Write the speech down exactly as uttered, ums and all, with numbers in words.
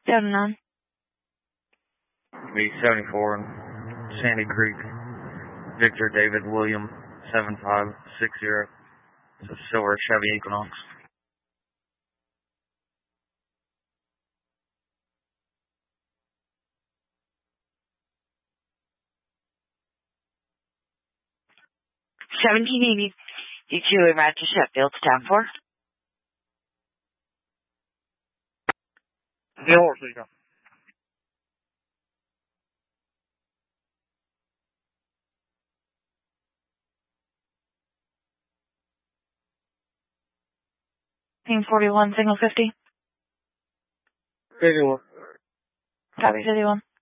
seven nine. B seventy-four in Sandy Creek. Victor David William seven five six zero. It's a silver Chevy Equinox. seventeen eighty. D two and Roger Sheffield, stand for. Zero, Seeker. Team forty-one, single fifty. fifty-one. Copy fifty-one.